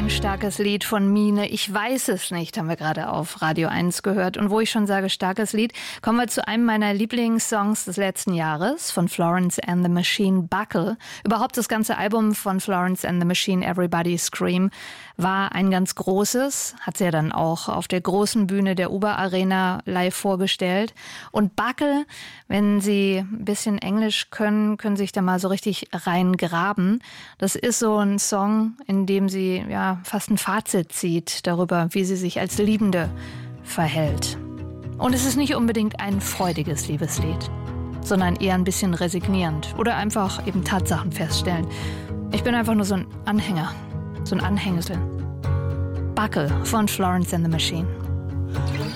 ein starkes Lied von Mine. Ich weiß es nicht, haben wir gerade auf Radio 1 gehört. Und wo ich schon sage, starkes Lied, kommen wir zu einem meiner Lieblingssongs des letzten Jahres von Florence and the Machine, Buckle. Überhaupt das ganze Album von Florence and the Machine, Everybody Scream, war ein ganz großes. Hat sie ja dann auch auf der großen Bühne der Uber Arena live vorgestellt. Und Buckle, wenn Sie ein bisschen Englisch können, können Sie sich da mal so richtig reingraben. Das ist so ein Song, in dem sie ja fast ein Fazit zieht darüber, wie sie sich als Liebende verhält. Und es ist nicht unbedingt ein freudiges Liebeslied, sondern eher ein bisschen resignierend oder einfach eben Tatsachen feststellen. Ich bin einfach nur so ein Anhänger, so ein Anhängsel. Buckle von Florence and the Machine.